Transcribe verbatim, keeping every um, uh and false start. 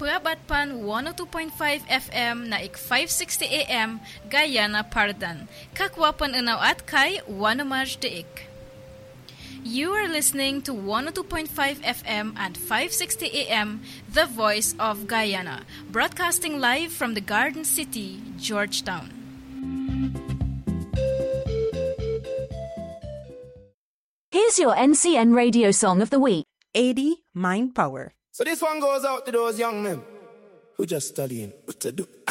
Purabat Pan one oh two point five F M na ik five sixty A M Guyana Pardan. Kakwapan unaw at kay Wanamaj Deik. You are listening to one oh two point five F M and five sixty A M, The Voice of Guyana, broadcasting live from the Garden City, Georgetown. Here's your N C N radio song of the week. eighty Mind Power. So this one goes out to those young men who just studying what to do.